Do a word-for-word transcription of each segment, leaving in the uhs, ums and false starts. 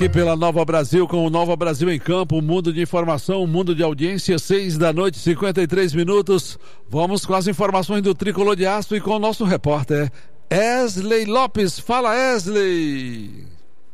E pela Nova Brasil, com o Nova Brasil em Campo, um mundo de informação, um mundo de audiência, seis da noite, cinquenta e três minutos. Vamos com as informações do Tricolor de Aço e com o nosso repórter Wesley Lopes. Fala, Wesley!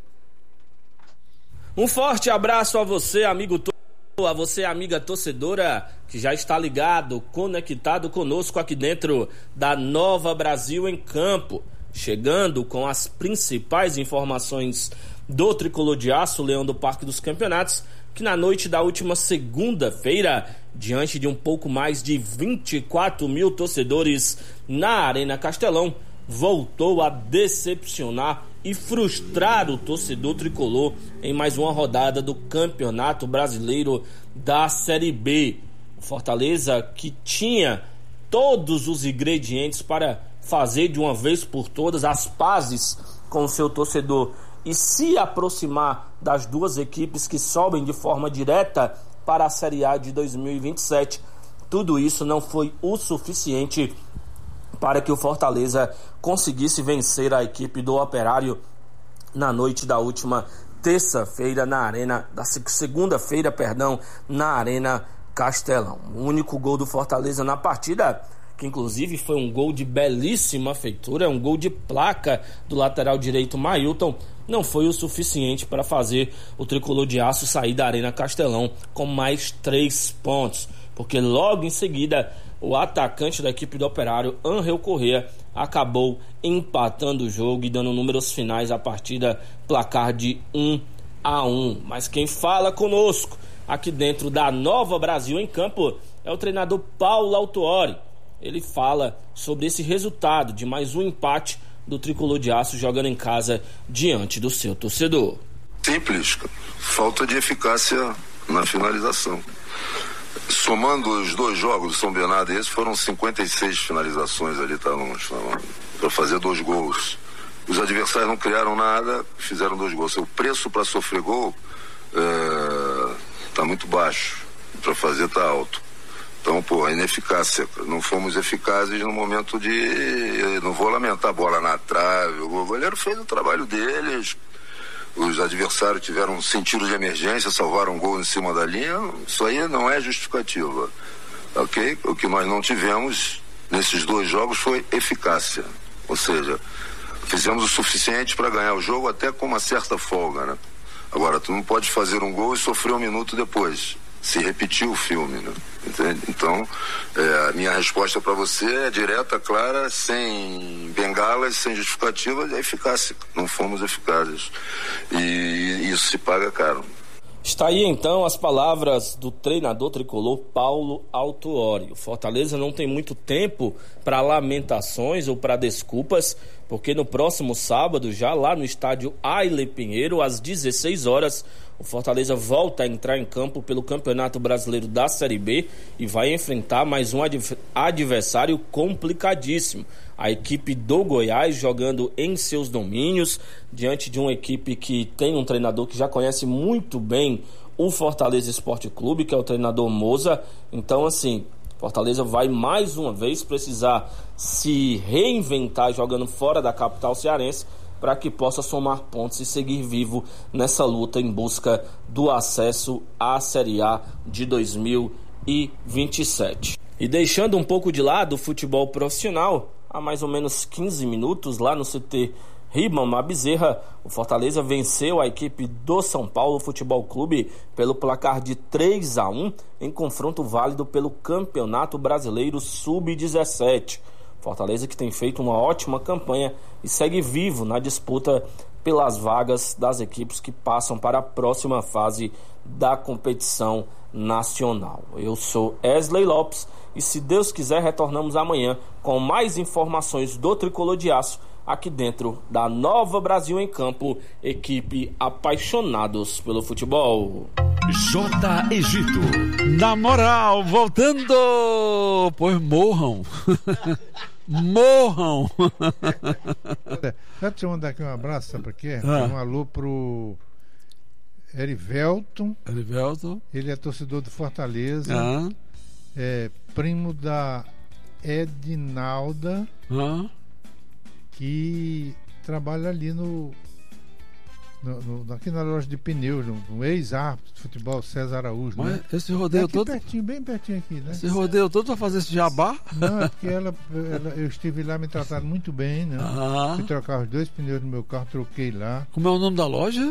Um forte abraço a você, amigo torcedor, a você, amiga torcedora, que já está ligado, conectado conosco aqui dentro da Nova Brasil em Campo. Chegando com as principais informações do Tricolor de Aço, Leão do Parque dos Campeonatos, que na noite da última segunda-feira, diante de um pouco mais de vinte e quatro mil torcedores na Arena Castelão, voltou a decepcionar e frustrar o torcedor tricolor em mais uma rodada do Campeonato Brasileiro da Série B. O Fortaleza, que tinha todos os ingredientes para fazer de uma vez por todas as pazes com o seu torcedor e se aproximar das duas equipes que sobem de forma direta para a Série A de dois mil e vinte e sete, tudo isso não foi o suficiente para que o Fortaleza conseguisse vencer a equipe do Operário na noite da última terça-feira na Arena, da segunda-feira, perdão, na Arena Castelão. O único gol do Fortaleza na partida, que inclusive foi um gol de belíssima feitura, um gol de placa do lateral direito Mailton, não foi o suficiente para fazer o Tricolor de Aço sair da Arena Castelão com mais três pontos, porque logo em seguida o atacante da equipe do Operário, Ángel Correa, acabou empatando o jogo e dando números finais à partida, placar de um a um. Mas quem fala conosco aqui dentro da Nova Brasil em Campo é o treinador Paulo Autuori. Ele fala sobre esse resultado de mais um empate do Tricolor de Aço jogando em casa diante do seu torcedor. Simples, falta de eficácia na finalização. Somando os dois jogos do São Bernardo, esses foram cinquenta e seis finalizações ali, tá, para fazer dois gols. Os adversários não criaram nada, fizeram dois gols. O preço para sofrer gol é, tá muito baixo, para fazer tá alto. Então, pô, a ineficácia, não fomos eficazes no momento de, não vou lamentar a bola na trave, o goleiro fez o trabalho deles, os adversários tiveram sentido de emergência, salvaram um gol em cima da linha, isso aí não é justificativa, ok? O que nós não tivemos nesses dois jogos foi eficácia, ou seja, fizemos o suficiente para ganhar o jogo até com uma certa folga, né? Agora, tu não pode fazer um gol e sofrer um minuto depois. Se repetiu o filme, né? Entende? Então, é, a minha resposta para você é direta, clara, sem bengalas, sem justificativas, é eficácia. Não fomos eficazes. E isso se paga caro. Está aí então as palavras do treinador tricolor Paulo Autuori. O Fortaleza não tem muito tempo para lamentações ou para desculpas, porque no próximo sábado, já lá no estádio Aile Pinheiro, às dezesseis horas, o Fortaleza volta a entrar em campo pelo Campeonato Brasileiro da Série B e vai enfrentar mais um adversário complicadíssimo. A equipe do Goiás jogando em seus domínios, diante de uma equipe que tem um treinador que já conhece muito bem o Fortaleza Esporte Clube, que é o treinador Moza. Então, assim, Fortaleza vai mais uma vez precisar se reinventar jogando fora da capital cearense para que possa somar pontos e seguir vivo nessa luta em busca do acesso à Série A de dois mil e vinte e sete. E deixando um pouco de lado o futebol profissional, há mais ou menos quinze minutos, lá no C T Ribamar Bezerra, o Fortaleza venceu a equipe do São Paulo Futebol Clube pelo placar de três a um em confronto válido pelo Campeonato Brasileiro sub dezessete. Fortaleza que tem feito uma ótima campanha e segue vivo na disputa pelas vagas das equipes que passam para a próxima fase da competição nacional. Eu sou Wesley Lopes e, se Deus quiser, retornamos amanhã com mais informações do Tricolor de Aço aqui dentro da Nova Brasil em Campo, equipe apaixonados pelo futebol. J. Egito. Na moral, voltando, pois morram. Morram. Deixa eu mandar aqui um abraço, sabe por quê? Ah. Um alô pro Erivelton. Erivelton. Ele é torcedor do Fortaleza. Ah. É primo da Edinalda, Ah. que trabalha ali no no, no, aqui na loja de pneus, no, no ex-árbitro de futebol César Araújo. Mas né? esse rodeio é aqui todo. Pertinho, bem pertinho aqui, né? Esse rodeio todo vai fazer esse jabá? Não, é porque ela, ela, eu estive lá, me trataram muito bem, né? Ah. Fui trocar os dois pneus do meu carro, troquei lá. Como é o nome da loja?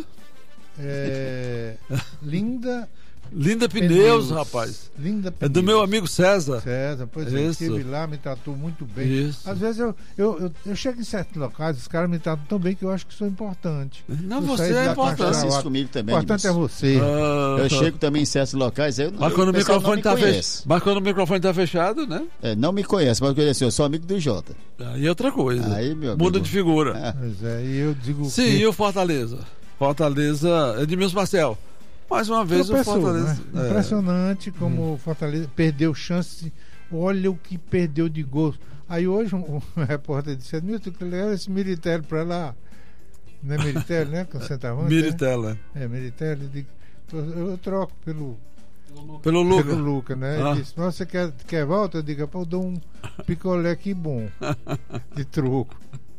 É. Linda. Linda Pneus, rapaz. Linda Pneus. É do meu amigo César. César, pois é, Isso. estive lá, me tratou muito bem. Isso. Às vezes eu, eu, eu, eu chego em certos locais, os caras me tratam tão bem que eu acho que sou importante. Não, Eu você saí de é lá importante. pra Faça lá. isso comigo também. Importante é Edmilson. você. Ah, Eu chego também em certos locais, eu, Mas quando, eu, o pessoal não microfone me tá conhece. fechado, mas quando o microfone tá fechado, né? É, não me conhece, mas eu conheço, eu sou amigo do Jota. Aí é outra coisa. Aí, meu amigo. Muda de figura. É. Pois é, e eu digo Sim, que e o Fortaleza? Fortaleza, Edmilson Marcel. Mais uma vez tropeçou, o Fortaleza. né? é. Impressionante como Hum. o Fortaleza perdeu chance. Olha o que perdeu de gol. Aí hoje um, um repórter disse: Milton, que leva esse Miritel pra lá. Não é Miritel, né? Com centavante. Miritella. É, é Miritel. Eu, digo, eu, eu troco pelo, Pelo Luca. pelo Luca, né? Ah. Ele disse: Mas você quer, quer volta? Eu digo: Pô, eu dou um picolé aqui bom de troco.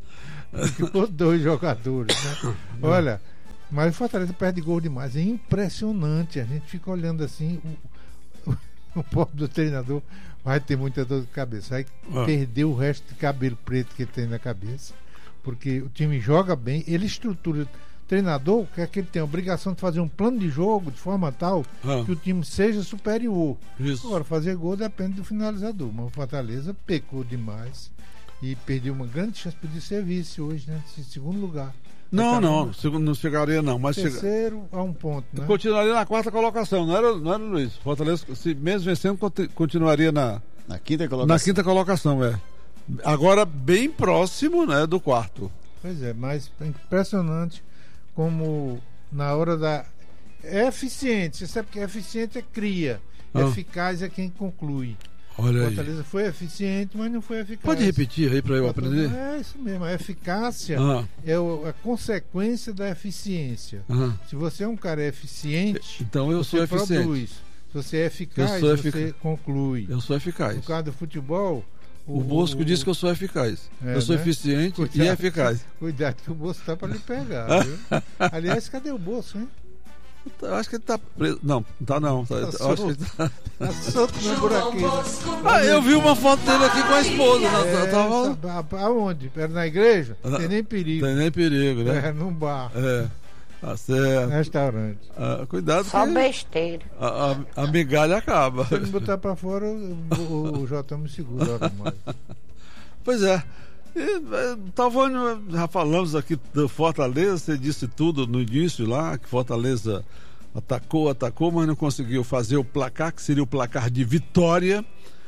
Ficou dois jogadores, né? Olha. Mas o Fortaleza perde gol demais. É impressionante. A gente fica olhando assim. O, o, o pobre do treinador vai ter muita dor de cabeça. Vai Ah. perder o resto de cabelo preto que ele tem na cabeça. Porque o time joga bem, ele estrutura. O treinador quer que ele tenha a obrigação de fazer um plano de jogo de forma tal Ah. que o time seja superior. Isso. Agora, fazer gol depende do finalizador. Mas o Fortaleza pecou demais e perdeu uma grande chance de ser vice hoje, né? Em segundo lugar. Não, Tá não, no segundo não chegaria não, mas chega, terceiro a um ponto, né? continuaria na quarta colocação, não era, não era Luiz? Fortaleza, se mesmo vencendo, conti- continuaria na, Na quinta colocação. na quinta colocação, é. Agora bem próximo, né, do quarto. Pois é, mas é impressionante como na hora da... É eficiente, você sabe que eficiente é cria, Ah. eficaz é quem conclui. Olha aí. Fortaleza foi eficiente, mas não foi eficaz. Pode repetir aí para eu aprender? É isso mesmo, a eficácia Ah, é o- a consequência da eficiência. ah. Se você é um cara eficiente, Então eu você sou eficiente. produz. Se você é eficaz, Eu sou você efic- conclui. Eu sou eficaz. No caso do futebol, O Bosco diz que eu sou eficaz. É, eu sou né? eficiente Cuidado. e eficaz. Cuidado que o bolso tá para lhe pegar, viu? Aliás, cadê o bolso, hein? Eu acho que ele tá preso. Não, não tá não. Tá, Tá eu acho que ele tá... Tá solto no buraquinho. Ah, eu vi uma foto dele aqui com a esposa. né? É, Tava... tá- aonde? Era na igreja? Não Tem nem perigo. Tem nem perigo, né? É, num bar, É. Tá certo. restaurante. Ah, cuidado Só que besteira. a, a, a migalha acaba. Se ele me botar pra fora, o, o, o Jota me segura. olha mais. Pois é. E, é, Tavônio, já falamos aqui do Fortaleza, você disse tudo no início lá, que Fortaleza atacou, atacou, mas não conseguiu fazer o placar, que seria o placar de vitória.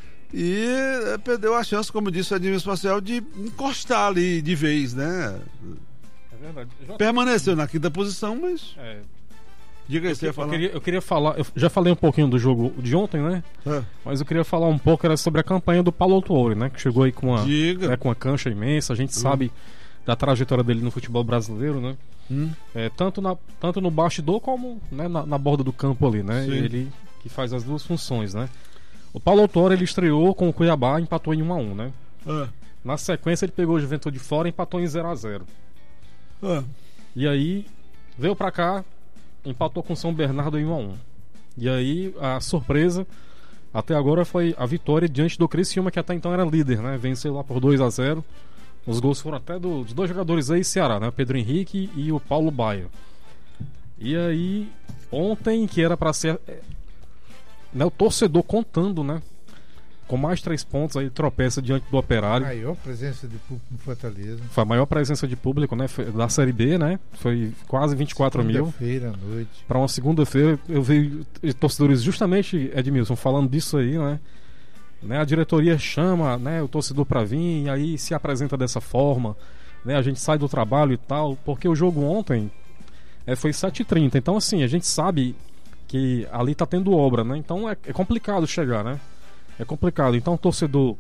E é, perdeu a chance, como disse o Edmilson Marcel, de encostar ali de vez, né? É verdade. Jota, Permaneceu na quinta posição, mas. é, Diga aí, eu, você ia eu falar. queria, eu queria falar, eu já falei um pouquinho do jogo de ontem, né? É. Mas eu queria falar um pouco era sobre a campanha do Paulo Autuori, né? Que chegou aí com uma, Diga. né, com uma cancha imensa. A gente sabe da trajetória dele no futebol brasileiro, né? Hum. É, tanto, na, tanto no bastidor como, né, na, na borda do campo ali, né? Sim. Ele que faz as duas funções, né? O Paulo Autuori, ele estreou com o Cuiabá e empatou em um a um, né? É. Na sequência ele pegou o Juventude fora e empatou em zero a zero. É. E aí veio pra cá, empatou com São Bernardo em um a um. E aí a surpresa até agora foi a vitória diante do Criciúma, que até então era líder, né? Venceu lá por dois a zero. Os gols foram até do, de dois jogadores aí Ceará, né? Pedro Henrique e o Paulo Baia. E aí ontem, que era pra ser, é, né, o torcedor contando, né? Com mais três pontos aí, tropeça diante do Operário. Maior presença de público no Fortaleza. Foi a maior presença de público, né? Foi da Série B, né? Foi quase vinte e quatro mil. Segunda-feira à noite. Para uma segunda-feira, eu vi torcedores, justamente, Edmilson, falando disso aí, né? né? A diretoria chama, né, o torcedor para vir, e aí se apresenta dessa forma, né? A gente sai do trabalho e tal, porque o jogo ontem é, foi sete e trinta. Então, assim, a gente sabe que ali tá tendo obra, né? Então é, é complicado chegar, né? É complicado. Então o torcedor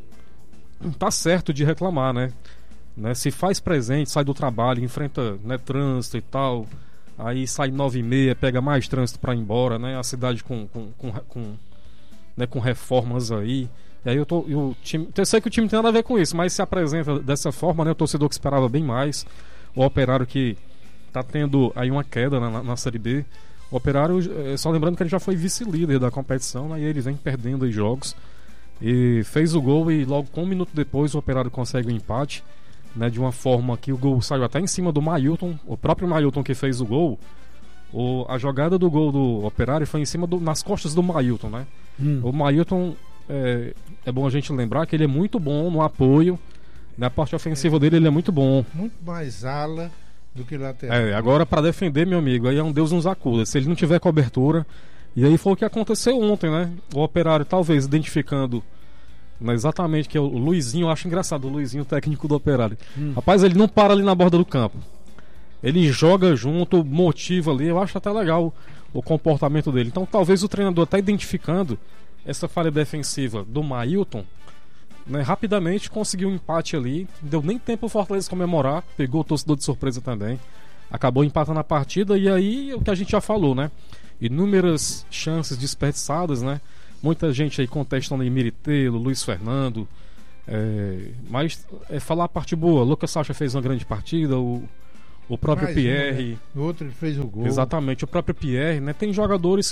tá certo de reclamar, né? né? Se faz presente, sai do trabalho, enfrenta, né, trânsito e tal, aí sai nove e meia, pega mais trânsito para ir embora, né? A cidade com, com, com, com, né, com reformas aí. E aí eu, tô, eu, time, eu sei que o time não tem nada a ver com isso, mas se apresenta dessa forma, né? O torcedor que esperava bem mais, o Operário que tá tendo aí uma queda na, na Série B. O Operário, é, só lembrando que ele já foi vice-líder da competição, né, e ele vem perdendo aí jogos. E fez o gol e logo com um minuto depois o Operário consegue o empate, né, de uma forma que o gol saiu até em cima do Mailton, o próprio Mailton que fez o gol. O, a jogada do gol do Operário foi em cima do, nas costas do Mailton, né? Hum. O Mailton, é, é bom a gente lembrar que ele é muito bom no apoio, na parte ofensiva é. dele ele é muito bom. Muito mais ala do que lateral. É, agora para defender, meu amigo, aí é um Deus nos acuda. Se ele não tiver cobertura, e aí foi o que aconteceu ontem, né? O Operário talvez identificando, né, exatamente, que é o Luizinho, eu acho engraçado o Luizinho, o técnico do Operário. Hum. Rapaz, ele não para ali na borda do campo. Ele joga junto, motiva ali, eu acho até legal o comportamento dele. Então talvez o treinador até identificando essa falha defensiva do Mailton, né, rapidamente conseguiu um empate ali, não deu nem tempo o Fortaleza comemorar, pegou o torcedor de surpresa também, acabou empatando a partida. E aí o que a gente já falou, né, inúmeras chances desperdiçadas, né, muita gente aí contestando aí Miritelo, Luiz Fernando, é, mas é falar a parte boa. Lucas Sacha fez uma grande partida, o O próprio Mais Pierre. Um, né? O outro ele fez o gol. Exatamente, o próprio Pierre, né? Tem jogadores.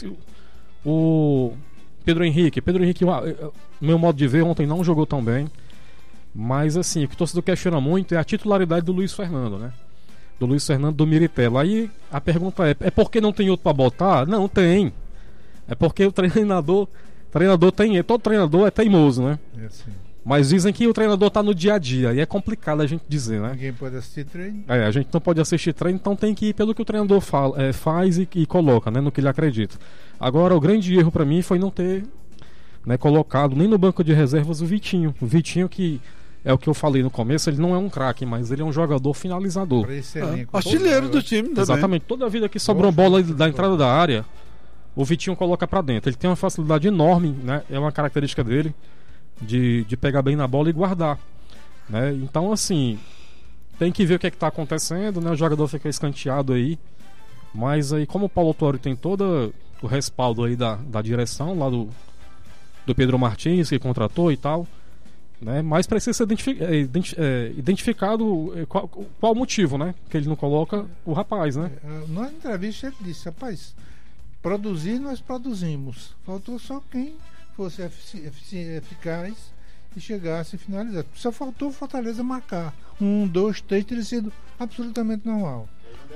O Pedro Henrique. Pedro Henrique, meu modo de ver, ontem não jogou tão bem. Mas assim, o que o torcedor questiona muito é a titularidade do Luiz Fernando, né? Do Luiz Fernando do Miritelo. Aí a pergunta é: é porque não tem outro pra botar? Não, tem. É porque o treinador. Treinador tem. Todo treinador é teimoso, né? É assim. Mas dizem que o treinador tá no dia a dia, e é complicado a gente dizer, né? Ninguém pode assistir treino. É, a gente não pode assistir treino, então tem que ir pelo que o treinador fala, é, faz e, e coloca, né? No que ele acredita. Agora, o grande erro pra mim foi não ter, né, colocado nem no banco de reservas o Vitinho. O Vitinho, que é o que eu falei no começo, ele não é um craque, mas ele é um jogador finalizador. É, artilheiro do time também. Exatamente, toda a vida que sobrou bola da entrada da área, o Vitinho coloca pra dentro. Ele tem uma facilidade enorme, né? É uma característica dele. De, de pegar bem na bola e guardar, né? Então assim, tem que ver o que é que tá acontecendo, né? O jogador fica escanteado aí, mas aí como o Paulo Autuori tem todo o respaldo aí da, da direção lá do, do Pedro Martins, que contratou e tal, né? Mas precisa ser identifi- é, identi- é, identificado qual, qual o motivo, né? Que ele não coloca o rapaz, né? Na entrevista ele disse: rapaz, produzir nós produzimos, faltou só quem fosse efici- efici- eficaz e chegasse a finalizar. Só faltou o Fortaleza marcar. Um, dois, três, teria sido absolutamente normal.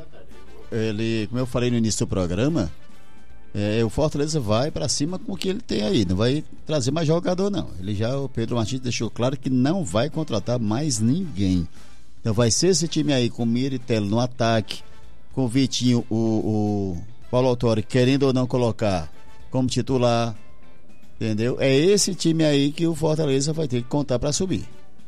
Ele, como eu falei no início do programa, é, o Fortaleza vai para cima com o que ele tem aí. Não vai trazer mais jogador, não. Ele já, o Pedro Martins deixou claro que não vai contratar mais ninguém. Então vai ser esse time aí com o Miritelo no ataque, com o Vitinho, o, o Paulo Autuori querendo ou não colocar como titular. Entendeu? É esse time aí que o Fortaleza vai ter que contar para subir.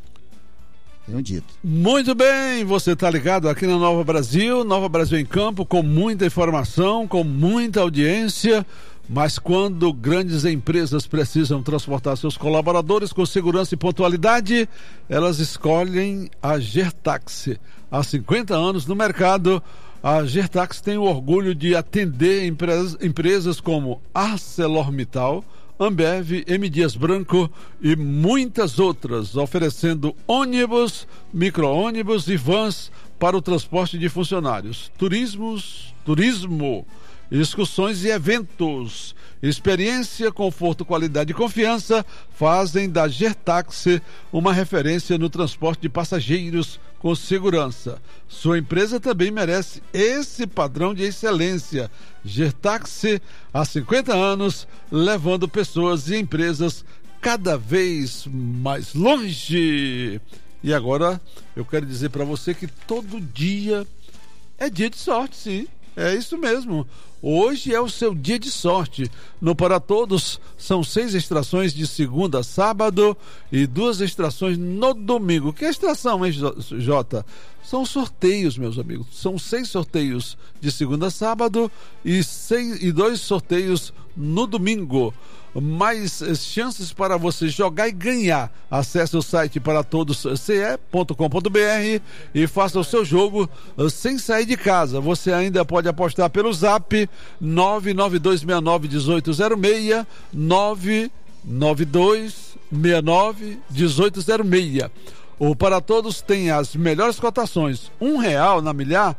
Tenho dito. Muito bem, você está ligado aqui na Nova Brasil, Nova Brasil em Campo, com muita informação, com muita audiência, mas quando grandes empresas precisam transportar seus colaboradores com segurança e pontualidade, elas escolhem a Gertaxi. Há cinquenta anos no mercado, a Gertaxi tem o orgulho de atender empresas, empresas como ArcelorMittal, Ambev, M. Dias Branco e muitas outras, oferecendo ônibus, micro-ônibus e vans para o transporte de funcionários, turismos, turismo, excursões e eventos. Experiência, conforto, qualidade e confiança fazem da Gertaxi uma referência no transporte de passageiros com segurança. Sua empresa também merece esse padrão de excelência. Gertaxi, há cinquenta anos, levando pessoas e empresas cada vez mais longe. E agora eu quero dizer para você que todo dia é dia de sorte, sim. É isso mesmo. Hoje é o seu dia de sorte. No Para Todos, são seis extrações de segunda a sábado e duas extrações no domingo. Que extração, hein, Jota? São sorteios, meus amigos. São seis sorteios de segunda a sábado e, seis, e dois sorteios no domingo. Mais chances para você jogar e ganhar. Acesse o site para todos c e ponto com ponto b r e faça o seu jogo sem sair de casa. Você ainda pode apostar pelo zap nove nove dois seis nove um oito zero seis, nove nove dois seis nove um oito zero seis. O Para Todos tem as melhores cotações. Um real na milhar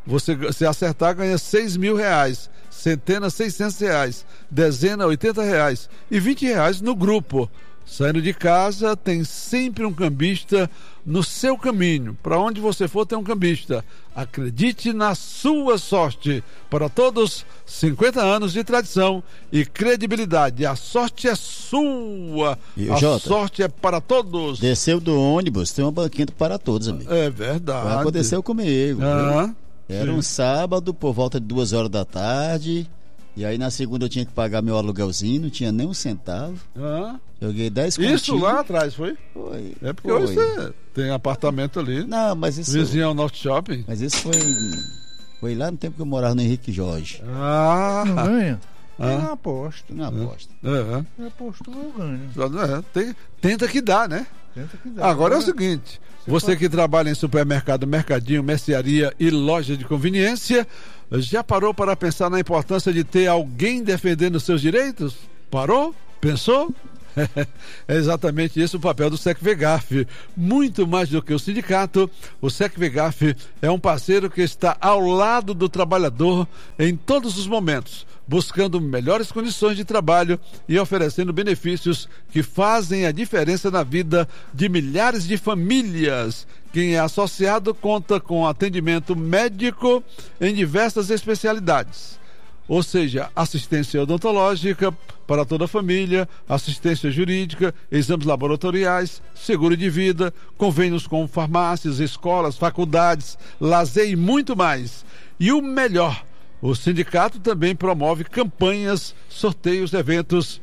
Você, se acertar, ganha seis mil reais. Centena, seiscentos reais. Dezena, oitenta reais. E vinte reais no grupo. Saindo de casa, tem sempre um cambista no seu caminho. Para onde você for, tem um cambista. Acredite na sua sorte. Para todos, cinquenta anos de tradição e credibilidade. A sorte é sua. E, a Jota, sorte é para todos. Desceu do ônibus, tem um banquinho para todos, amigo. É verdade. Aconteceu comigo. Ah, Era sim. um sábado, por volta de duas horas da tarde. E aí na segunda eu tinha que pagar meu aluguelzinho, não tinha nem um centavo. Ah. Joguei dez Isso continhos. lá atrás, foi? Foi. É porque foi. hoje você tem apartamento ali. Não, mas isso. Vizinho ao Norte Shopping. Mas isso foi. Foi lá no tempo que eu morava no Henrique Jorge. Ah. Não ganha? Ah. Eu não aposto. Não aposta. É. Eu aposto, eu ganho. É, tem, tenta que dá, né? Tenta que dá. Agora é o seguinte, você que trabalha em supermercado, mercadinho, mercearia e loja de conveniência, já parou para pensar na importância de ter alguém defendendo seus direitos? Parou? Pensou? É exatamente esse o papel do SecVegaf. Muito mais do que o sindicato, o SecVegaf é um parceiro que está ao lado do trabalhador em todos os momentos, buscando melhores condições de trabalho e oferecendo benefícios que fazem a diferença na vida de milhares de famílias. Quem é associado conta com atendimento médico em diversas especialidades. Ou seja, assistência odontológica para toda a família, assistência jurídica, exames laboratoriais, seguro de vida, convênios com farmácias, escolas, faculdades, lazer e muito mais. E o melhor, o sindicato também promove campanhas, sorteios, eventos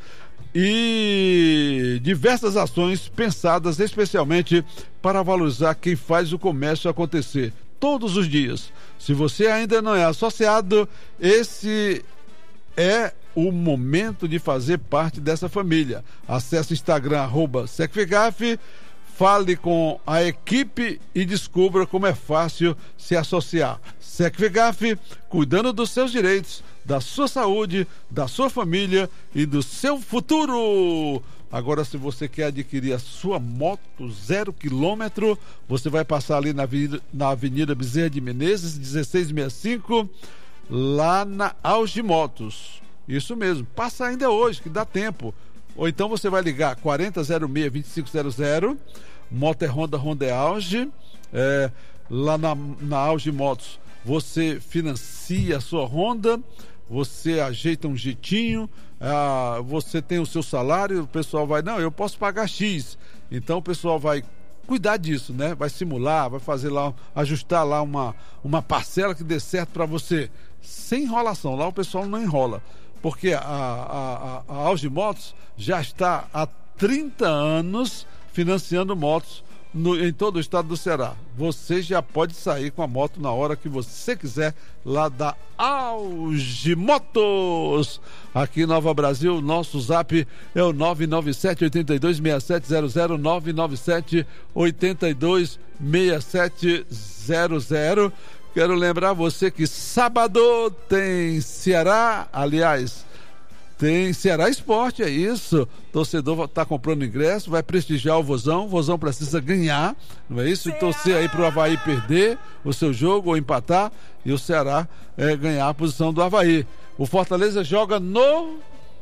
e diversas ações pensadas especialmente para valorizar quem faz o comércio acontecer todos os dias. Se você ainda não é associado, esse é o momento de fazer parte dessa família. Acesse o Instagram, arroba SecVegaf, fale com a equipe e descubra como é fácil se associar. SecVegaf, cuidando dos seus direitos, da sua saúde, da sua família e do seu futuro. Agora, se você quer adquirir a sua moto zero quilômetro, você vai passar ali na Avenida, na Avenida Bezerra de Menezes, dezesseis sessenta e cinco, lá na Auge Motos. Isso mesmo, passa ainda hoje, que dá tempo. Ou então você vai ligar quarenta zero seis, vinte e cinco zero zero, Moto é Honda, Honda é Auge, é, lá na, na Auge Motos você financia a sua Honda, você ajeita um jeitinho, ah, você tem o seu salário, o pessoal vai, não, eu posso pagar X, então o pessoal vai cuidar disso, né? Vai simular, vai fazer lá, ajustar lá uma, uma parcela que dê certo para você, sem enrolação. Lá o pessoal não enrola, porque a, a, a, a Auge Motos já está há trinta anos financiando motos no, em todo o estado do Ceará. Você já pode sair com a moto na hora que você quiser lá da Auge Motos. Aqui em Nova Brasil, nosso zap é o nove nove sete, oito dois, seis sete zero zero, nove nove sete, oito dois, seis sete zero zero. Quero lembrar você que sábado tem Ceará, aliás, tem Ceará Esporte, é isso. Torcedor está comprando ingresso, vai prestigiar o Vozão. O Vozão precisa ganhar, não é isso? E torcer aí para o Avaí perder o seu jogo ou empatar e o Ceará é, ganhar a posição do Avaí. O Fortaleza joga no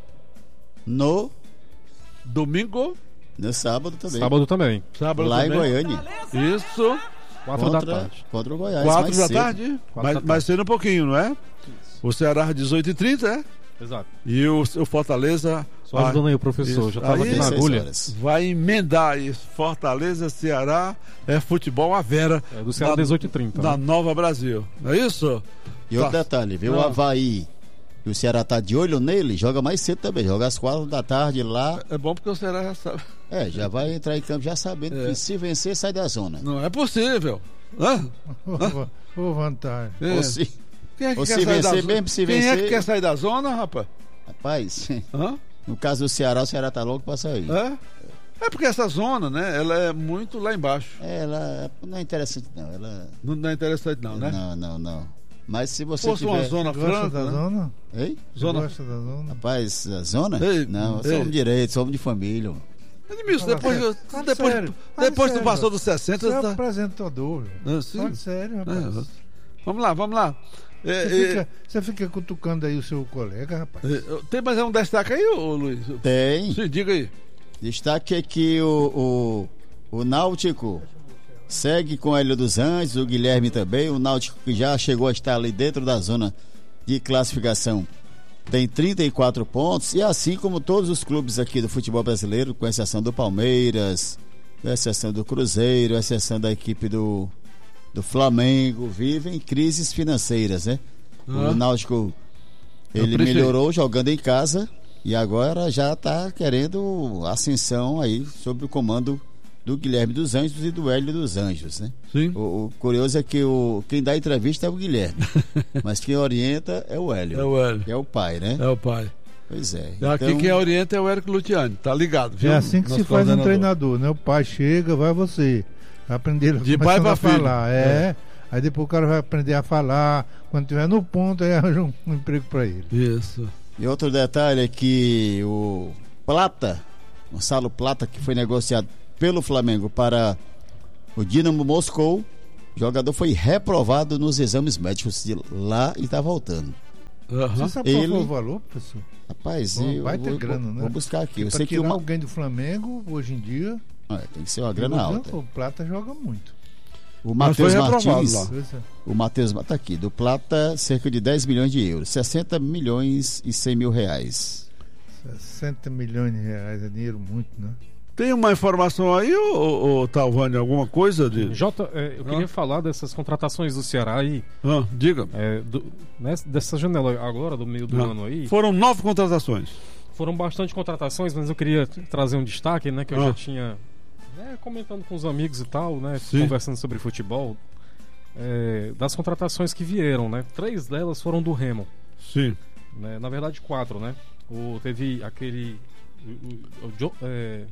No domingo, No sábado também. Sábado também. sábado Lá também. em Goiânia. Isso, Quatro Contra, da tarde. contra o Goiás. quatro mais da cedo. tarde, Quatro mas, da tarde. mas sendo um pouquinho, não é? O Ceará às dezoito e trinta, é? Exato. E o, o Fortaleza Só ajudando aí o professor, isso. já estava Aí, aqui na dezesseis agulha. horas. vai emendar isso. Fortaleza, Ceará, é futebol à vera. É, do Ceará na- dezoito e trinta. Na né? Nova Brasil. Não é isso? E outro Tá. detalhe, viu? O Ah. Avaí e o Ceará tá de olho nele, joga mais cedo também. Joga às quatro da tarde lá. É bom porque o Ceará já sabe. É, já vai entrar em campo já sabendo É. que se vencer, sai da zona. Não é possível. Hã? Ô, vantagem. É. Ou se, Quem é que ou quer se sair da vencer zona? mesmo, se Quem é vencer- que quer sair da zona, rapaz? rapaz, Hã? no caso do Ceará, o Ceará tá louco pra sair. É? É porque essa zona, né? Ela é muito lá embaixo. Ela não é interessante, não. Ela. Não, não é interessante, não, né? Não, não, não. Mas se você Se fosse uma tiver. zona Gosta franca, da né? zona? Ei? Zona- Gosta da zona? Rapaz, a zona? Ei, não, ei. somos direitos, somos de família. mano. Edmilson, Fala depois, sério. que- Fala depois, sério. Fala depois que tu sério, passou velho. dos sessenta, Você é tá... apresentador, velho. Ah, sim. Fala sério, rapaz. É, Vamos lá, vamos lá. É, Você, é, fica, você fica cutucando aí o seu colega, rapaz. é, tem mais um destaque aí, ô, Luiz? Tem. Sim, diga aí. Destaque aqui o, o, o Náutico segue com a Ilha dos Anjos, o Guilherme também. O Náutico que já chegou a estar ali dentro da zona de classificação tem trinta e quatro pontos. E assim como todos os clubes aqui do futebol brasileiro, com exceção do Palmeiras, com exceção do Cruzeiro, com exceção da equipe do, do Flamengo, vivem crises financeiras, né? Ah. O Náutico ele prefiro. melhorou jogando em casa e agora já está querendo ascensão aí sob o comando do Guilherme dos Anjos e do Hélio dos Anjos, né? Sim. O, o curioso é que o, quem dá entrevista é o Guilherme, mas quem orienta é o Hélio, É o Hélio. que é o pai, né? É o pai. Pois é. Aqui Então, quem orienta é o Érico Luciani, tá ligado, viu? É assim que Nosso se faz um coordenador. treinador, né? O pai chega, vai você. Vai aprender De começando pai pra a filho. falar. É. É. Aí depois o cara vai aprender a falar. Quando tiver no ponto, aí arranja um, um emprego pra ele. Isso. E outro detalhe é que o Plata, Gonçalo Plata, que foi negociado pelo Flamengo para o Dinamo Moscou, o jogador foi reprovado nos exames médicos de lá e está voltando. Aham. Você sabe qual Ele- foi o valor, professor? Rapaz, Bom, eu vai ter vou, grana, vou, né? vou buscar aqui. Eu Pra sei que tirar uma... alguém do Flamengo, hoje em dia, Ah, tem que ser uma grana alta. o Plata joga muito. O Mas foi Matheus reprovado Martins, lá. Pois é. o Matheus está aqui, do Plata, cerca de dez milhões de euros, sessenta milhões e cem mil reais. sessenta milhões de reais é dinheiro muito, né? Tem uma informação aí, ô, ô, ô Talvani, alguma coisa de... Jota, é, eu queria falar dessas contratações do Ceará aí, Ah, diga. é, do- nessa- dessa janela agora, do meio do Ah, ano aí. Foram nove contratações. Foram bastante contratações, mas eu queria trazer um destaque, né? Que eu Ah. já tinha né, comentando com os amigos e tal, né? Sim. Conversando sobre futebol. é, das contratações que vieram, né? Três delas foram do Remo. Sim. Né? Na verdade, quatro, né? O, teve aquele. O, o, o, Jo- é,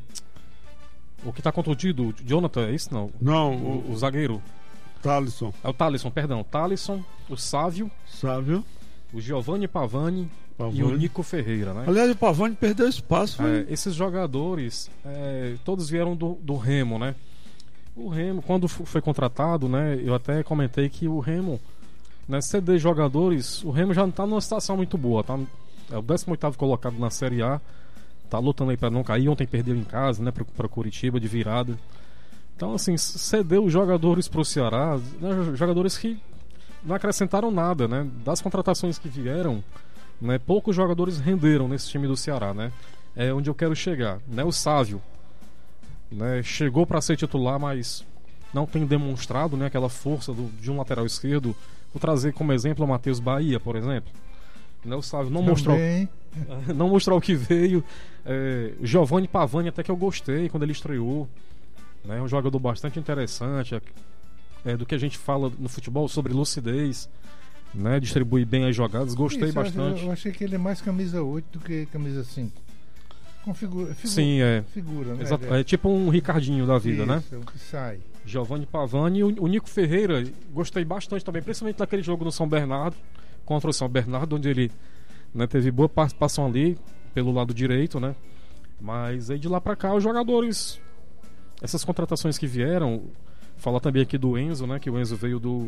o que tá contundido, o Jonathan, é isso não? Não, O, o, o zagueiro. Thalisson, É o Thalisson, perdão. Thalisson, o Sávio, Sávio, o Giovanni Pavani, Pavani. e o Nico Ferreira, né? Aliás, o Pavani perdeu espaço. Foi... É, esses jogadores, é, todos vieram do, do Remo, né? O Remo, quando f- foi contratado, né? Eu até comentei que o Remo, né, ceder jogadores, o Remo já não tá numa situação muito boa, tá? É o décimo oitavo colocado na Série A, tá lutando aí pra não cair. Ontem perdeu em casa, né? Pra, pra Curitiba de virada. Então, assim, cedeu os jogadores pro Ceará, né, jogadores que não acrescentaram nada, né? Das contratações que vieram, né, poucos jogadores renderam nesse time do Ceará, né? É onde eu quero chegar, né? O Sávio, né, chegou para ser titular, mas não tem demonstrado, né, aquela força do, de um lateral esquerdo. Vou trazer como exemplo o Matheus Bahia, por exemplo. Né, o Sávio não mostrou, Também, não mostrou o que veio. É, o Giovanni Pavani, até que eu gostei quando ele estreou. É né, um jogador bastante interessante. É, do que a gente fala no futebol sobre lucidez, né, distribui bem as jogadas. Gostei isso, eu- bastante. Eu achei que ele é mais camisa oito do que camisa cinco. Configura, figura, Sim, é. figura, né? Exato, Ele é tipo um Ricardinho da vida, né? Isso, é o que sai. Giovanni Pavani e o, o Nico Ferreira, gostei bastante também, principalmente daquele jogo no São Bernardo, contra o São Bernardo, onde ele, né, teve boa participação ali, pelo lado direito, né? Mas aí de lá pra cá, os jogadores, essas contratações que vieram, falar também aqui do Enzo, né? Que o Enzo veio do...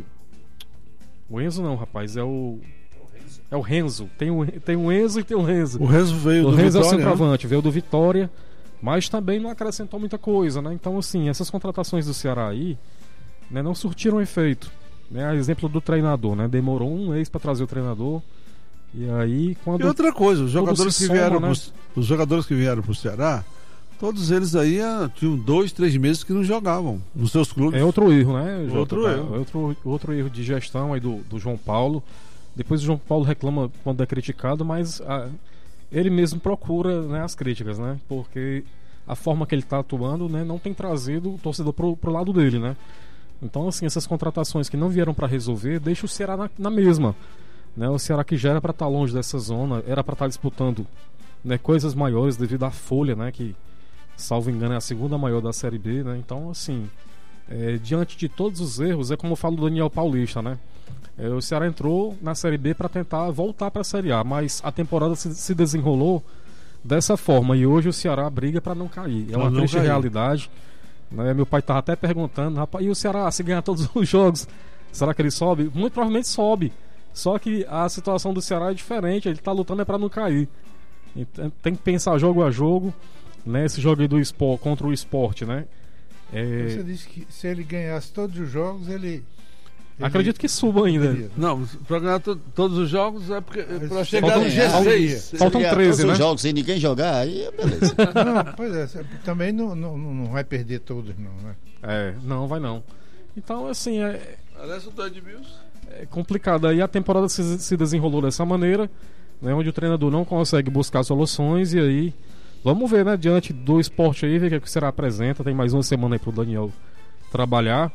O Enzo não, rapaz, é o... É o Renzo. Tem o, tem o Enzo e tem o Renzo. O Renzo veio O do Renzo é o Vitória, né? centroavante, veio do Vitória, mas também não acrescentou muita coisa, né? Então, assim, essas contratações do Ceará aí, né, não surtiram efeito. Né? A exemplo do treinador, né? Demorou um mês para trazer o treinador. E aí, quando. E outra coisa, os jogadores se que soma, vieram né? pros- os jogadores que vieram pro Ceará, todos eles aí ah, tinham dois, três meses que não jogavam nos seus clubes. É outro erro, né? Jota? Outro É erro. Outro, outro erro de gestão aí do, do João Paulo. Depois o João Paulo reclama quando é criticado, mas ah, ele mesmo procura, né, as críticas, né? Porque a forma que ele está atuando, né, não tem trazido o torcedor pro, pro lado dele, né? Então, assim, essas contratações que não vieram para resolver, deixa o Ceará na, na mesma. Né? O Ceará que já era para estar longe dessa zona, era para estar disputando, né, coisas maiores devido à folha, né? Que, salvo engano, é a segunda maior da Série B, né? Então, assim, é, diante de todos os erros, é como eu falo do Daniel Paulista, né? É, o Ceará entrou na Série B para tentar voltar para a Série A, mas a temporada se, se desenrolou dessa forma e hoje o Ceará briga para não cair. É Pra uma não triste cair. realidade. Né? Meu pai estava até perguntando, rapaz, e o Ceará se ganhar todos os jogos, Será que ele sobe? Muito provavelmente sobe. Só que a situação do Ceará é diferente. Ele tá lutando é para não cair. Então, tem que pensar jogo a jogo, né? Esse jogo aí do Sport, contra o Sport, né? É... Você disse que se ele ganhasse todos os jogos, ele... ele... Acredito que suba ainda. Não, para ganhar to- todos os jogos é porque para chegar Faltam- no G seis. Faltam Se ganhar treze, todos né? os jogos sem ninguém jogar, aí é beleza. Não, pois é, também não, não, não vai perder todos, não, né? É, não, vai não. Então, assim, é, Parece o do Edmilson. é complicado. Aí a temporada se, se desenrolou dessa maneira, né, onde o treinador não consegue buscar soluções. E aí, vamos ver, né, diante do Sport aí, ver o que, é que o Ceará apresenta. Tem mais uma semana aí pro Daniel trabalhar.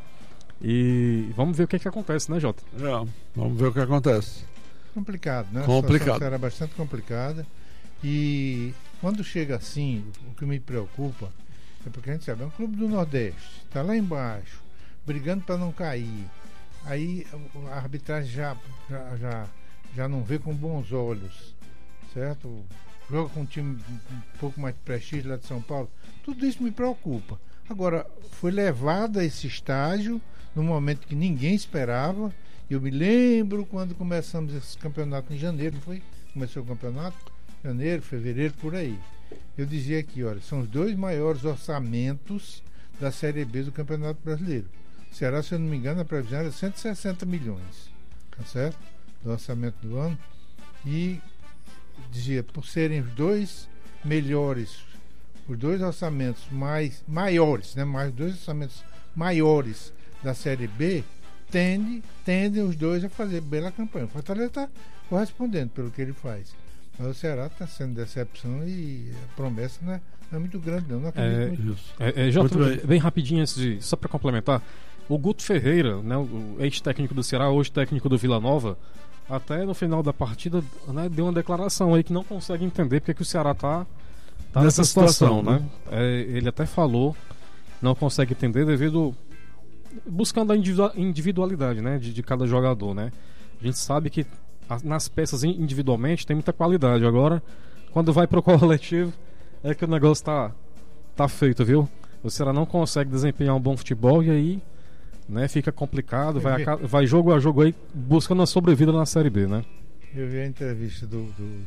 E vamos ver o que, é que acontece, né, Jota? É, vamos ver o que acontece. Complicado, né? Complicado. A situação era bastante complicada. E quando chega assim, o que me preocupa é porque a gente sabe, é um clube do Nordeste, está lá embaixo, brigando para não cair. Aí a arbitragem já, já, já, já não vê com bons olhos, certo? Joga com um time um pouco mais de prestígio lá de São Paulo. Tudo isso me preocupa. Agora, foi levado a esse estágio num momento que ninguém esperava. Eu me lembro quando começamos esse campeonato em janeiro, não foi? Começou o campeonato? Janeiro, fevereiro, por aí. Eu dizia aqui, olha, são os dois maiores orçamentos da Série B do Campeonato Brasileiro. O Ceará, se eu não me engano, a previsão era cento e sessenta milhões, tá certo? Do orçamento do ano. E dizia, por serem os dois melhores, os dois orçamentos mais maiores, né? Mais dois orçamentos maiores da Série B, tende, tendem os dois a fazer bela campanha. O Fortaleza está correspondendo pelo que ele faz. Mas o Ceará está sendo decepção e a promessa não é, não é muito grande, não. Não acredito É, muito. Isso. É, é, Jota, Muito bem. bem. rapidinho, antes de, só para complementar, o Guto Ferreira, né, o ex-técnico do Ceará, hoje técnico do Vila Nova, até no final da partida, né, deu uma declaração aí que não consegue entender porque que o Ceará tá, tá Nessa nessa situação, situação, né? É, ele até falou, não consegue entender devido buscando a individua- individualidade, né, de, de cada jogador, né? A gente sabe que a- nas peças in- individualmente tem muita qualidade. Agora, quando vai pro coletivo, é que o negócio tá tá feito, viu? O Ceará não consegue desempenhar um bom futebol e aí, né, fica complicado, vai, a ca- vai jogo a jogo aí buscando a sobrevida na Série B, né? Eu vi a entrevista do do,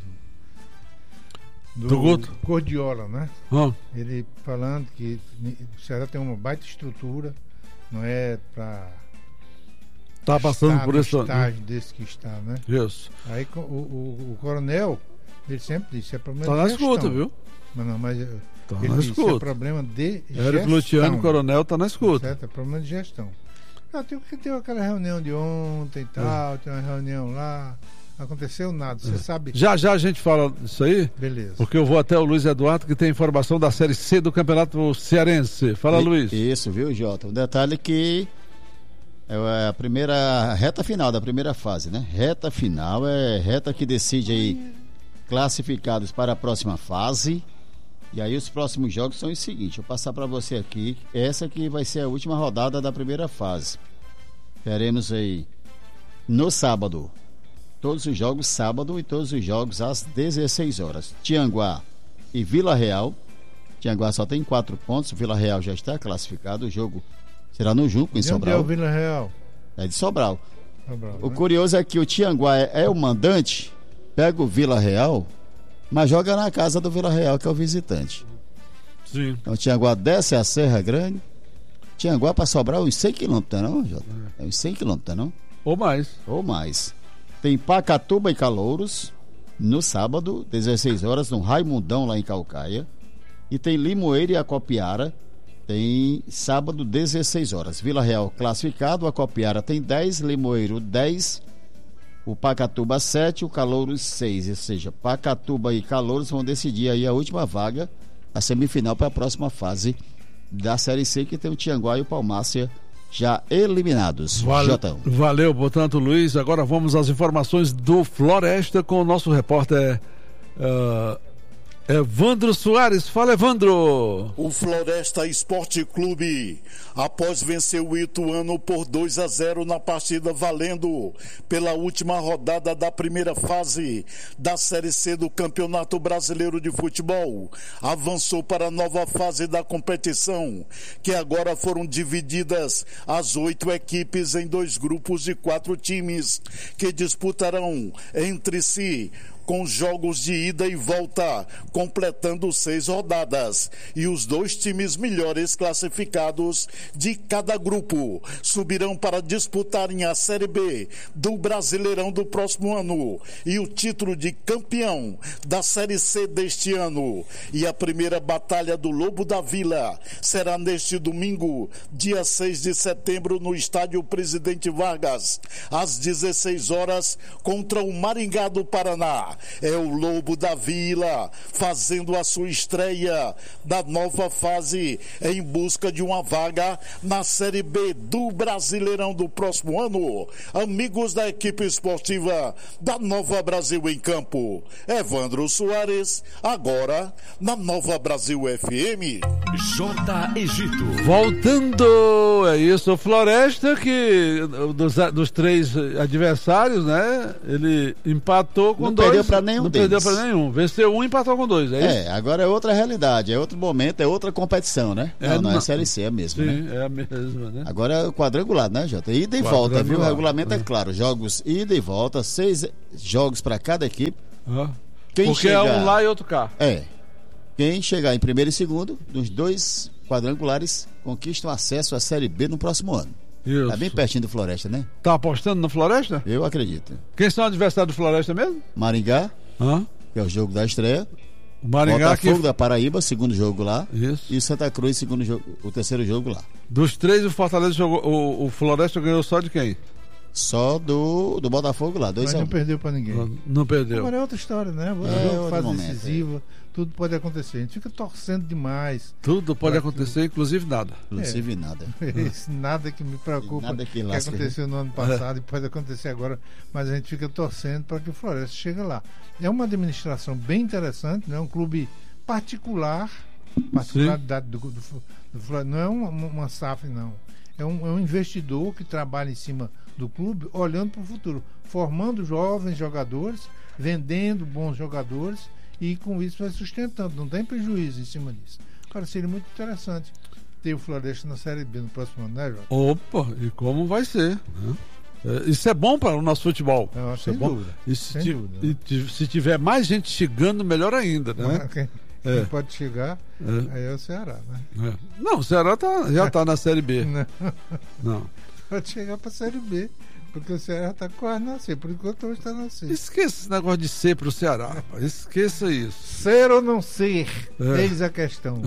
do, Do Guto? Gordiola, né? Ah, Ele falando que o Ceará tem uma baita estrutura, não é para tá passando estar por no esse. estágio desse que está, né? Isso. Aí co- o, o, o coronel, ele sempre disse, é problema Tá de na gestão. escuta, viu? Mas não, mas eu- Tá ele na disse, é escuta. problema de gestão. Érico Luciano, coronel, tá na escuta. Certo? É problema de gestão. Ah, tem que ter aquela reunião de ontem e tal, tem uma reunião lá, não aconteceu nada, você sabe. Já já a gente fala disso aí, Beleza. porque eu vou até o Luiz Eduardo, que tem informação da Série C do Campeonato Cearense. Fala, E- Luiz. Isso, viu, Jota? O detalhe é que é a primeira reta final da primeira fase, né? Reta final é reta que decide aí classificados para a próxima fase. E aí os próximos jogos são os seguintes. Vou passar para você aqui. Essa aqui vai ser a última rodada da primeira fase. Teremos aí no sábado todos os jogos sábado e todos os jogos às dezesseis horas. Tianguá e Vila Real. Tianguá só tem quatro pontos. Vila Real já está classificado. O jogo será no Junco, em De onde é o Sobral. Vila Real? É de Sobral. Sobral, O né? curioso é que o Tianguá é, é o mandante, pega o Vila Real, mas joga na casa do Vila Real, que é o visitante. Sim. Então o Tianguá desce a Serra Grande. Tianguá para Sobral uns cem quilômetros, não, Jota? É uns cem quilômetros, não? Ou mais. Ou mais. Tem Pacatuba e Calouros no sábado, dezesseis horas, no Raimundão, lá em Calcaia. E tem Limoeiro e Acopiara, tem sábado, dezesseis horas. Vila Real classificado, Acopiara tem dez, Limoeiro dez, o Pacatuba sete, o Calouros seis. Ou seja, Pacatuba e Calouros vão decidir aí a última vaga, a semifinal para a próxima fase da Série C, que tem o Tianguá e o Palmácia já eliminados. Vale- Jotão. Valeu, portanto, Luiz. Agora vamos às informações do Floresta com o nosso repórter uh, Evandro Soares. Fala, Evandro. O Floresta Esporte Clube, após vencer o Ituano por dois a zero na partida valendo pela última rodada da primeira fase da Série C do Campeonato Brasileiro de Futebol, avançou para a nova fase da competição, que agora foram divididas as oito equipes em dois grupos de quatro times, que disputarão entre si com jogos de ida e volta, completando seis rodadas. E os dois times melhores classificados de cada grupo subirão para disputarem a Série B do Brasileirão do próximo ano e o título de campeão da Série C deste ano. E a primeira batalha do Lobo da Vila será neste domingo, dia seis de setembro, no estádio Presidente Vargas, às dezesseis horas, contra o Maringá do Paraná. É o Lobo da Vila fazendo a sua estreia da nova fase em busca de uma vaga na Série B do Brasileirão do próximo ano. Amigos da equipe esportiva da Nova Brasil em Campo, Evandro Soares, agora na Nova Brasil F M. J. Egito. Voltando, é isso, o Floresta, que dos, dos três adversários, né, ele empatou com Não dois. perdeu pra nenhum Não deles. perdeu pra nenhum. Venceu um e empatou com dois, é isso? É, agora é outra realidade, é outro momento, é outra competição, né? É, não, não, não. é Série C, é mesmo, Sim, né? é a mesma, né? Agora é o quadrangular, né, Jota? Ida e volta, viu? O Quadrangular, regulamento é é. claro, jogos ida e volta, seis jogos para cada equipe. Ah. Quem Porque chegar... é um lá e outro cá. É. Quem chegar em primeiro e segundo, dos dois quadrangulares, conquistam acesso à Série B no próximo ano. Isso. Tá bem pertinho do Floresta, né? Tá apostando no Floresta? Eu acredito. Quem são os adversários do Floresta mesmo? Maringá, Hã? que é o jogo da estreia. O Maringá que... Botafogo da Paraíba, segundo jogo lá. Isso. E Santa Cruz, segundo jogo, o terceiro jogo lá. Dos três, o Fortaleza jogou. O, o Floresta ganhou só de quem? Só do, do Botafogo lá, dois Mas a um. não perdeu pra ninguém. Não, não perdeu. Agora é outra história, né? Você É, joga outro fase momento, decisiva, tudo pode acontecer. A gente fica torcendo demais. Tudo pode acontecer, inclusive nada. Inclusive nada. Isso, nada que me preocupa Nada que que lasca. aconteceu no ano passado e pode acontecer agora, mas a gente fica torcendo para que o Floresta chegue lá. É uma administração bem interessante, né? Um clube particular, particularidade do, do, do Floresta, não é uma, uma S A F, não. É um, é um investidor que trabalha em cima do clube, olhando para o futuro, formando jovens jogadores, vendendo bons jogadores e com isso vai sustentando, não tem prejuízo em cima disso. Cara, seria muito interessante ter o Floresta na Série B no próximo ano, né, Jota? Opa, e como vai ser, né? É, isso é bom para o nosso futebol. Não, Isso sem é bom. dúvida, E se, sem ti- dúvida. e ti- se tiver mais gente chegando, melhor ainda, né? Quem, É. quem pode chegar É. aí é o Ceará, né? É. Não, o Ceará tá, já está na Série B. Não, Não. pode chegar para a Série B, porque o Ceará está quase na C, por enquanto hoje está na C. Esqueça esse negócio de ser para o Ceará, rapaz. Esqueça isso. Ser ou não ser, É. eis a questão.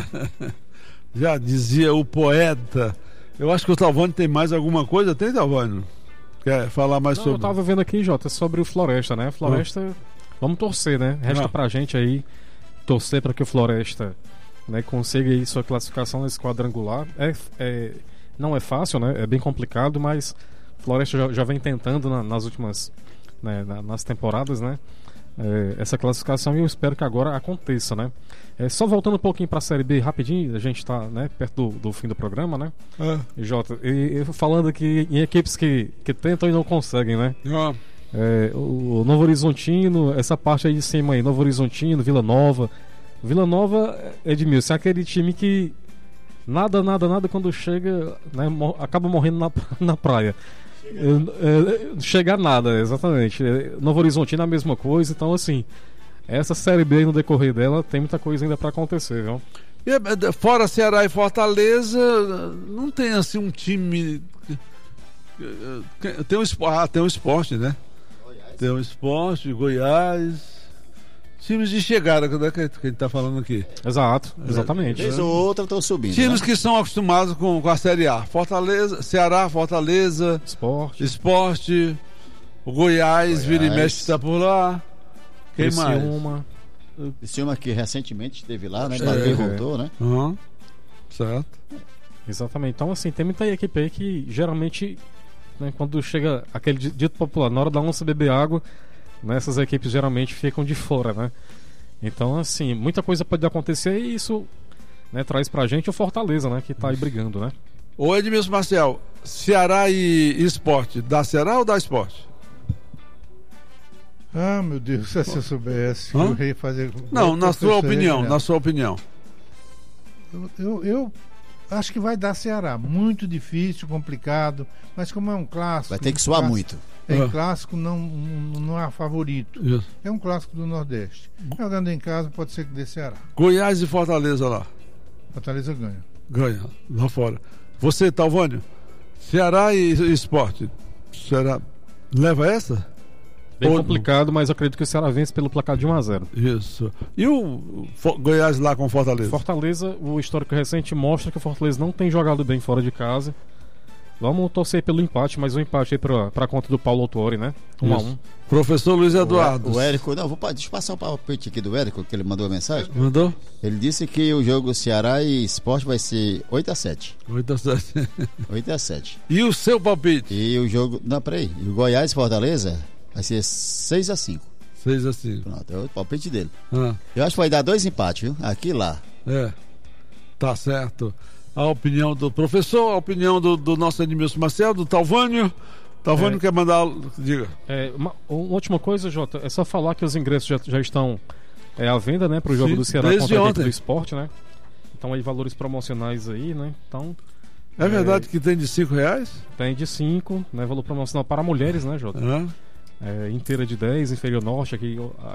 Já dizia o poeta. Eu acho que o Talvani tem mais alguma coisa. Tem, Talvani? Quer falar mais Não, sobre? eu tava vendo aqui, Jota, sobre o Floresta, né? Floresta, vamos torcer, né? Resta Ah. pra gente aí torcer para que o Floresta, né, consiga aí sua classificação nesse quadrangular. É, é, não é fácil, né? É bem complicado, mas o Floresta já, já vem tentando na- nas últimas, né, na- nas temporadas, né? É, essa classificação e eu espero que agora aconteça, né? É, só voltando um pouquinho para a Série B rapidinho, a gente está, né, perto do, do fim do programa, né? É. E, Jota, e, e falando aqui em equipes que, que tentam e não conseguem, né? Ah, É, o Novo Horizontino, essa parte aí de cima aí, Novo Horizontino, Vila Nova. Vila Nova, Edmilson, é aquele time que nada, nada, nada quando chega, né, mo- acaba morrendo na, na praia. É, é, chegar nada, exatamente. É, Novo Horizontino é a mesma coisa, então assim, essa Série B aí no decorrer dela tem muita coisa ainda pra acontecer, viu? e, é, fora Ceará e Fortaleza, não tem assim um time. Tem um esporte, ah, tem um esporte, né? Tem um esporte, Goiás. Times de chegada, que que a gente tá falando aqui. Exato, exatamente. Vez ou outra estão subindo. Times né? que são acostumados com, com a Série A. Fortaleza, Ceará, Fortaleza, Esporte, Esporte, o Goiás, Goiás. vira e mexe está por lá. Quem mais? Criciúma. Esse filme que recentemente esteve lá, né? É. Bateu e voltou, né? Uhum. Certo. Exatamente. Então, assim, tem muita equipe aí que geralmente, né, quando chega aquele di- dito popular, na hora da onça beber água, né, essas equipes geralmente ficam de fora, né? Então, assim, muita coisa pode acontecer e isso, né, traz pra gente o Fortaleza, né, que tá aí brigando, né? Ô Edmilson Marcel, Ceará e Sport, dá Ceará ou dá Sport? Ah, meu Deus, se eu soubesse, Hã? eu ia fazer. Não, na sua professor, opinião, né? na sua opinião. Eu, eu, eu acho que vai dar Ceará. Muito difícil, complicado, mas como é um clássico. Vai ter que suar clássico, muito. É Ah. clássico, não, não, não há favorito. Isso. É um clássico do Nordeste. Jogando em casa, pode ser que dê Ceará. Goiás e Fortaleza lá. Fortaleza ganha. Ganha, lá fora. Você, Talvânio, Ceará e Sport, Ceará leva essa? Bem Ou- complicado, mas eu acredito que o Ceará vence pelo placar de um a zero. Isso. E o Fo- Goiás lá com Fortaleza? Fortaleza, o histórico recente mostra que o Fortaleza não tem jogado bem fora de casa. Vamos torcer pelo empate, mas o empate aí pra, pra conta do Paulo Autuori, né? Um a Isso. um. Professor Luiz Eduardo. O Érico, não, vou, pa- deixa eu passar o palpite aqui do Érico, que ele mandou a mensagem. Mandou? Ele disse que o jogo Ceará e Sport vai ser oito a sete. oito a sete. oito a sete. E o seu palpite? E o jogo. Não, peraí. E o Goiás e Fortaleza vai ser seis a cinco. seis a cinco. Pronto, é o palpite dele. Ah, Eu acho que vai dar dois empates, viu? Aqui e lá. é. Tá certo. A opinião do professor, a opinião do, do nosso Edmilson Marcel, do Talvânio. Talvânio É. quer mandar. Diga. É, uma, uma última coisa, Jota, é só falar que os ingressos já, já estão é, à venda, né? Pro jogo Sim, do Ceará desde contra a equipe ontem. do Sport, né? Então aí valores promocionais aí, né? Então É verdade que tem de cinco reais? tem de cinco, né? Valor promocional para mulheres, né, Jota? Ah. É, inteira de dez, inferior norte, aqui